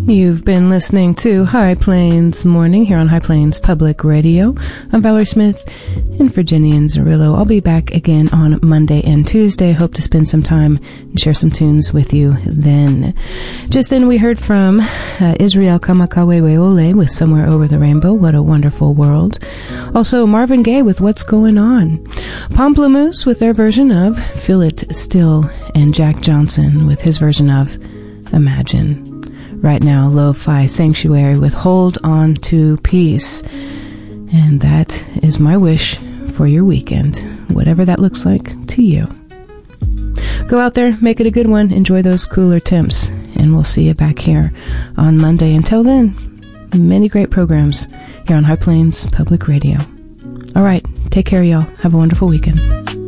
You've been listening to High Plains Morning here on High Plains Public Radio. I'm Valerie Smith in Virginia and Zerillo. I'll be back again on Monday and Tuesday. Hope to spend some time and share some tunes with you then. Just then we heard from Israel Kamakaweweole with Somewhere Over the Rainbow. What a Wonderful World. Also Marvin Gaye with What's Going On. Pamplemousse with their version of Feel It Still, and Jack Johnson with his version of Imagine. Right now, Lo-Fi Sanctuary with Hold On to Peace. And that is my wish for your weekend, whatever that looks like to you. Go out there, make it a good one, enjoy those cooler temps, and we'll see you back here on Monday. Until then, many great programs here on High Plains Public Radio. All right, take care, y'all. Have a wonderful weekend.